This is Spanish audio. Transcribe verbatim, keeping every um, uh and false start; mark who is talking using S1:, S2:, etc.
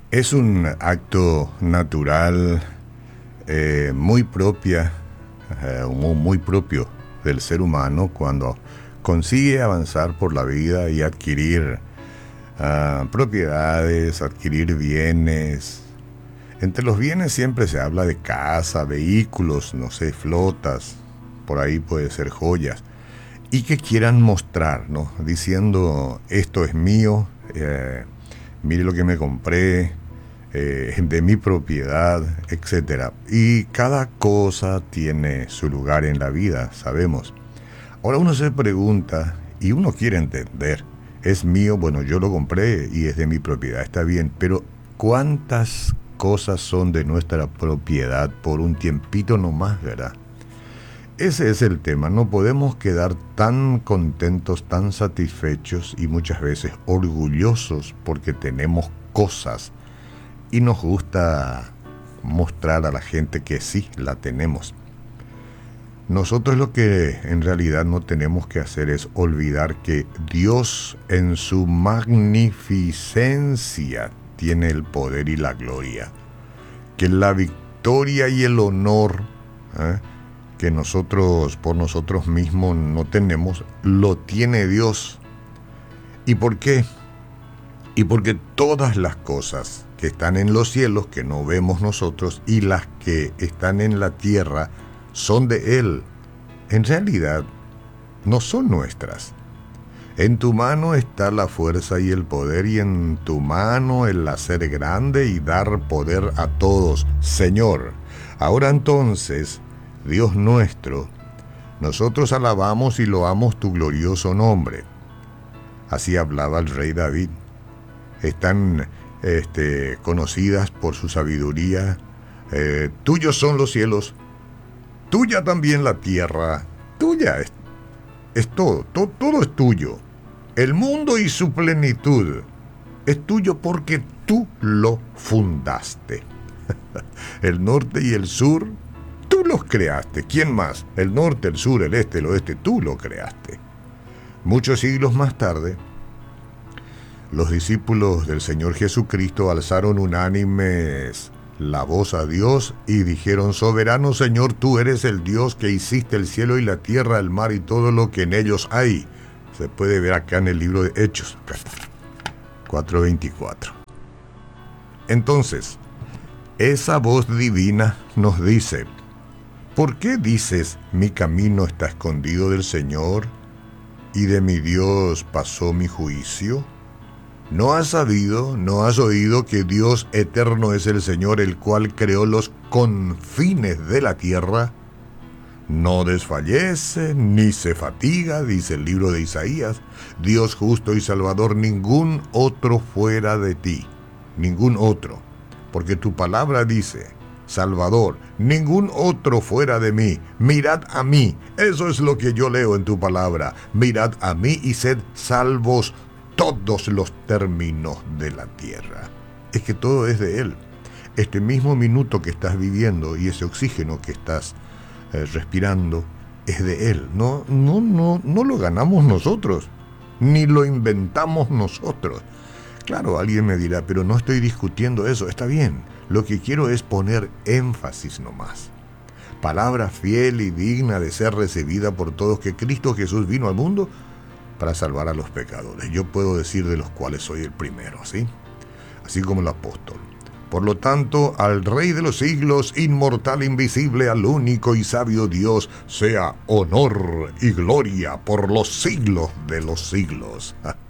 S1: Es un acto natural, eh, muy propia, eh, muy, muy propio del ser humano cuando consigue avanzar por la vida y adquirir ah, propiedades, adquirir bienes. Entre los bienes siempre se habla de casa, vehículos, no sé, flotas, por ahí puede ser joyas, y que quieran mostrar, ¿no? Diciendo, esto es mío, eh, mire lo que me compré, eh, de mi propiedad, etcétera. Y cada cosa tiene su lugar en la vida, sabemos. Ahora uno se pregunta y uno quiere entender, es mío, bueno, yo lo compré y es de mi propiedad, está bien, pero ¿cuántas cosas son de nuestra propiedad por un tiempito nomás, verdad? Ese es el tema, no podemos quedar tan contentos, tan satisfechos y muchas veces orgullosos porque tenemos cosas y nos gusta mostrar a la gente que sí la tenemos. Nosotros lo que en realidad no tenemos que hacer es olvidar que Dios en su magnificencia tiene el poder y la gloria, que la victoria y el honor, ¿eh? que nosotros por nosotros mismos no tenemos, lo tiene Dios. ¿Y por qué? Y porque todas las cosas que están en los cielos, que no vemos nosotros, y las que están en la tierra, son de Él. En realidad, no son nuestras. En tu mano está la fuerza y el poder, y en tu mano el hacer grande y dar poder a todos. Señor, ahora entonces, Dios nuestro, nosotros alabamos y loamos tu glorioso nombre. Así hablaba el rey David. Están este, conocidas por su sabiduría. Eh, tuyos son los cielos, tuya también la tierra, tuya es, es todo, to, todo es tuyo. El mundo y su plenitud es tuyo porque tú lo fundaste. El norte y el sur, tú los creaste. ¿Quién más? El norte, el sur, el este, el oeste, tú lo creaste. Muchos siglos más tarde, los discípulos del Señor Jesucristo alzaron unánimes la voz a Dios y dijeron: soberano Señor, tú eres el Dios que hiciste el cielo y la tierra, el mar y todo lo que en ellos hay. Se puede ver acá en el libro de Hechos cuatro veinticuatro. Entonces, esa voz divina nos dice: ¿por qué dices mi camino está escondido del Señor y de mi Dios pasó mi juicio? ¿No has sabido, no has oído que Dios eterno es el Señor, el cual creó los confines de la tierra? No desfallece ni se fatiga, dice el libro de Isaías. Dios justo y salvador, ningún otro fuera de ti, ningún otro. Porque tu palabra dice: Salvador, ningún otro fuera de mí. Mirad a mí, eso es lo que yo leo en tu palabra. Mirad a mí y sed salvos todos los términos de la tierra. Es que todo es de Él. Este mismo minuto que estás viviendo y ese oxígeno que estás eh, respirando es de Él. No, no, no, no lo ganamos nosotros, ni lo inventamos nosotros. Claro, alguien me dirá, pero no estoy discutiendo eso. Está bien, lo que quiero es poner énfasis nomás. Palabra fiel y digna de ser recibida por todos, que Cristo Jesús vino al mundo para salvar a los pecadores. Yo puedo decir de los cuales soy el primero, ¿sí? Así como el apóstol. Por lo tanto, al Rey de los siglos, inmortal, invisible, al único y sabio Dios, sea honor y gloria por los siglos de los siglos.